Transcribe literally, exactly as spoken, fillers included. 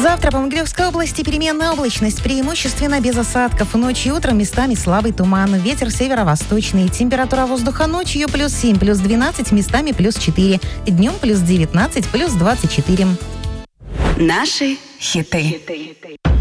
Завтра по Могилевской области переменная облачность, преимущественно без осадков. Ночью и утром местами слабый туман. Ветер северо-восточный. Температура воздуха ночью плюс семь, плюс двенадцать, местами плюс четыре. Днем плюс девятнадцать, плюс двадцать четыре. Наши хиты.